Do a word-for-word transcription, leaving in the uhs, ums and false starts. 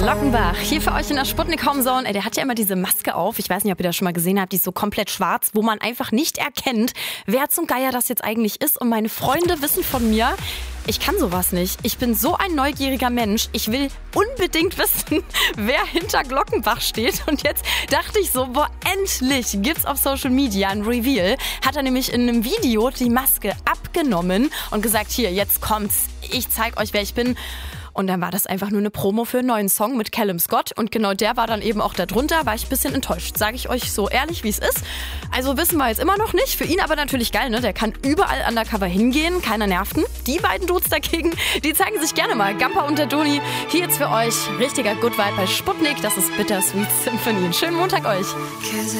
Glockenbach, hier für euch in der Sputnik Homezone. Ey, der hat ja immer diese Maske auf. Ich weiß nicht, ob ihr das schon mal gesehen habt. Die ist so komplett schwarz, wo man einfach nicht erkennt, wer zum Geier das jetzt eigentlich ist. Und meine Freunde wissen von mir, ich kann sowas nicht. Ich bin so ein neugieriger Mensch. Ich will unbedingt wissen, wer hinter Glockenbach steht. Und jetzt dachte ich so, boah, endlich gibt's auf Social Media ein Reveal. Hat er nämlich in einem Video die Maske abgenommen und gesagt, hier, jetzt kommt's. Ich zeig euch, wer ich bin. Und dann war das einfach nur eine Promo für einen neuen Song mit Callum Scott. Und genau der war dann eben auch da drunter. War ich ein bisschen enttäuscht, sage ich euch so ehrlich, wie es ist. Also wissen wir jetzt immer noch nicht. Für ihn aber natürlich geil, ne? Der kann überall undercover hingehen. Keiner nervt ihn. Die beiden Dudes dagegen, die zeigen sich gerne mal. Gampa und der Doni. Hier jetzt für euch richtiger Good Vibe bei Sputnik. Das ist Bittersweet Symphony. Schönen Montag euch.